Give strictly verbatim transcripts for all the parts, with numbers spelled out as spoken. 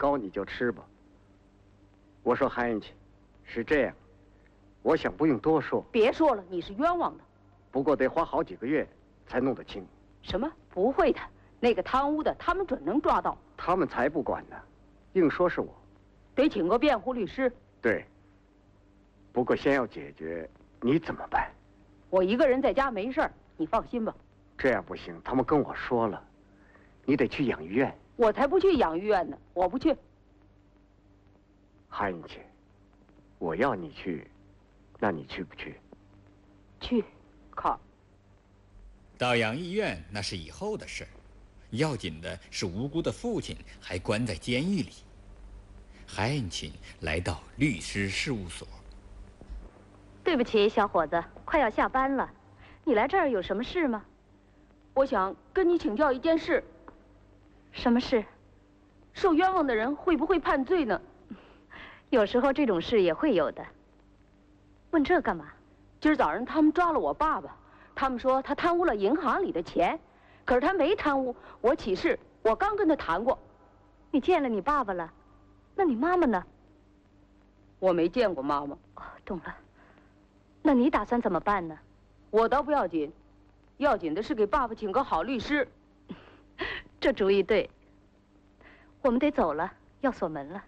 糕你就吃吧。我说韩云琴，是这样，我想不用多说。 别说了，你是冤枉的。 不过得花好几个月才弄得清。 什么？不会的，那个贪污的，他们准能抓到。 他们才不管呢，硬说是我。 得请个辩护律师。 对。不过先要解决，你怎么办？ 我一个人在家没事儿，你放心吧。 这样不行，他们跟我说了，你得去养育院。 我才不去养育院呢，我不去。 韩云琴，我要你去，那你去不去？ 去，靠。 到养育院那是以后的事，要紧的是无辜的父亲还关在监狱里。韩云琴来到律师事务所。 对不起，小伙子，快要下班了，你来这儿有什么事吗？ 我想跟你请教一件事。 什么事？ 受冤枉的人会不会判罪呢？ 有时候这种事也会有的。问这干嘛？ 今儿早上他们抓了我爸爸，他们说他贪污了银行里的钱，可是他没贪污。我起誓，我刚跟他谈过。 你见了你爸爸了？那你妈妈呢？ 我没见过妈妈。 哦，懂了。那你打算怎么办呢？ 我倒不要紧，要紧的是给爸爸请个好律师。 这主意对。我们得走了，要锁门了。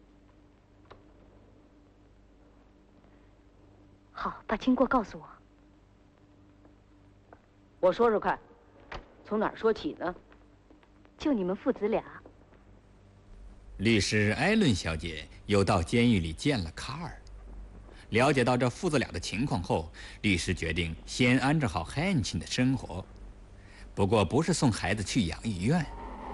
好，把经过告诉我。 我说说看，从哪儿说起呢？ 就你们父子俩。 律师艾伦小姐又到监狱里见了卡尔，了解到这父子俩的情况后，律师决定先安置好汉琴的生活，不过不是送孩子去养育院。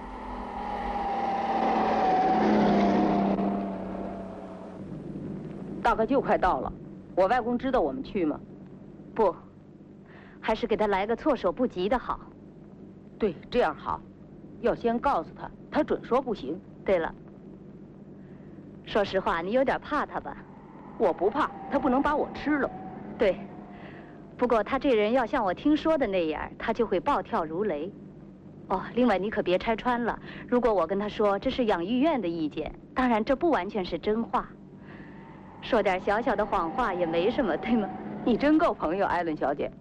大概就快到了，我外公知道我们去吗？ 不，还是给他来个措手不及的好。 对，这样好，要先告诉他，他准说不行。 对了，说实话，你有点怕他吧？ 我不怕，他不能把我吃了。 对，不过他这人要像我听说的那样，他就会暴跳如雷。哦，另外你可别拆穿了，如果我跟他说这是养育院的意见，当然这不完全是真话。说点小小的谎话也没什么，对吗？ 你真够朋友，艾伦小姐。